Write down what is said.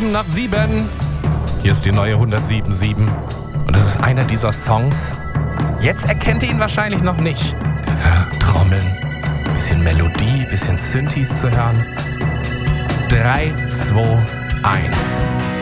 7:07. Hier ist die neue 107.7. Und es ist einer dieser Songs. Jetzt erkennt ihr ihn wahrscheinlich noch nicht. Ja, Trommeln, bisschen Melodie, bisschen Synthes zu hören. 3, 2, 1.